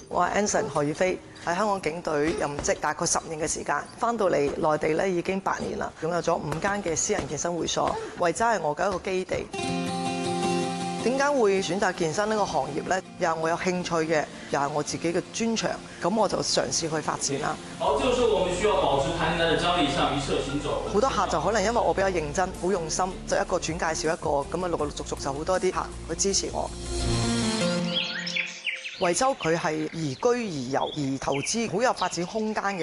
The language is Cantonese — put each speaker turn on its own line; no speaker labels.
我係 Anson 何宇飛，喺香港警隊任職大概10年嘅時間，翻到嚟內地咧已經8年啦，擁有咗5間嘅私人健身會所，維州係我嘅一個基地。點解會選擇健身呢個行業呢？又係我有興趣嘅，又係我自己嘅專長，咁我就嘗試去發展啦。
好，這個時候我們需要保持彈性的張力，向一側行走。
好多客就可能因為我比較認真、好用心，就一個轉介紹一個，咁啊陸陸續續就好多啲客去支持我。維州佢係宜居宜遊宜投資，好有發展空間嘅。